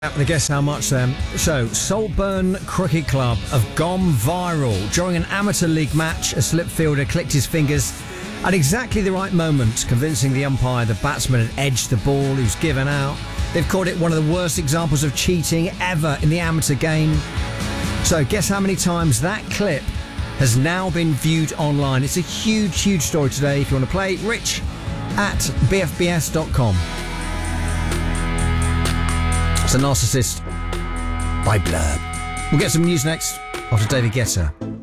And guess how much then? So, Saltburn Cricket Club have gone viral. During an amateur league match, a slip fielder clicked his fingers at exactly the right moment, convincing the umpire the batsman had edged the ball he was given out. They've called it one of the worst examples of cheating ever in the amateur game. So, guess how many times that clip has now been viewed online? It's a huge, huge story today. If you want to play, rich at bfbs.com. It's a Narcissist by Blur. We'll get some news next after David Guetta.